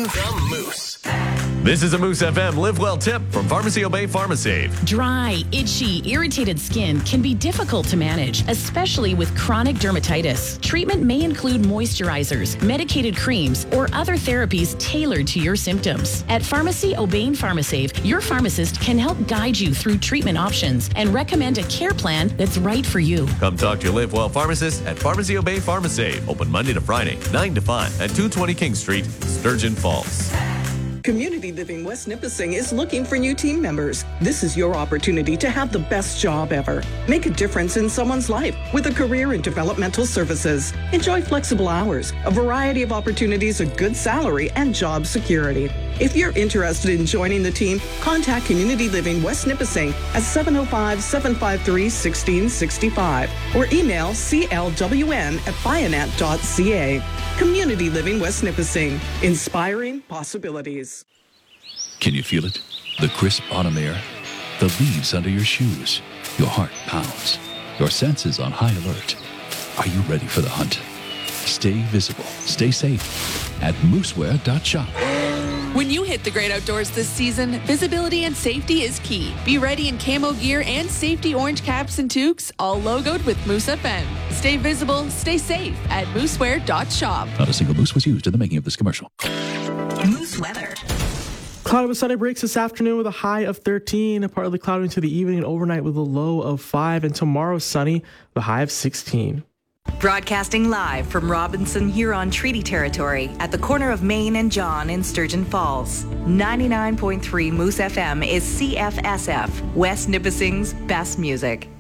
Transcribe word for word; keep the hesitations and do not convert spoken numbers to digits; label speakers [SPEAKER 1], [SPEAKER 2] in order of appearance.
[SPEAKER 1] The Moose.
[SPEAKER 2] This is a Moose F M Live Well tip from Pharmacy Obey PharmaSave.
[SPEAKER 3] Dry, itchy, irritated skin can be difficult to manage, especially with chronic dermatitis. Treatment may include moisturizers, medicated creams, or other therapies tailored to your symptoms. At Pharmacy Obey PharmaSave, your pharmacist can help guide you through treatment options and recommend a care plan that's right for you.
[SPEAKER 2] Come talk to your Live Well pharmacist at Pharmacy Obey PharmaSave. Open Monday to Friday, nine to five at two twenty King Street, Sturgeon Falls.
[SPEAKER 4] Community Living West Nipissing is looking for new team members. This is your opportunity to have the best job ever. Make a difference in someone's life with a career in developmental services. Enjoy flexible hours, a variety of opportunities, a good salary, and job security. If you're interested in joining the team, contact Community Living West Nipissing at seven oh five, seven five three, one six six five or email c l w n at bionet dot c a. Community Living West Nipissing, inspiring possibilities.
[SPEAKER 5] Can you feel it? The crisp autumn air, the leaves under your shoes. Your heart pounds, your senses on high alert. Are you ready for the hunt? Stay visible, stay safe at mooseware dot shop.
[SPEAKER 6] When you hit the great outdoors this season, visibility and safety is key. Be ready in camo gear and safety orange caps and toques, all logoed with Moose F M. Stay visible, stay safe at mooseware dot shop.
[SPEAKER 5] Not a single moose was used in the making of this commercial.
[SPEAKER 7] Moose weather.
[SPEAKER 8] Cloudy with sunny breaks this afternoon with a high of thirteen, partly cloudy into the evening and overnight with a low of five, and tomorrow sunny with a high of sixteen.
[SPEAKER 7] Broadcasting live from Robinson Huron Treaty Territory at the corner of Main and John in Sturgeon Falls. ninety-nine point three Moose F M is C F S F, West Nipissing's best music.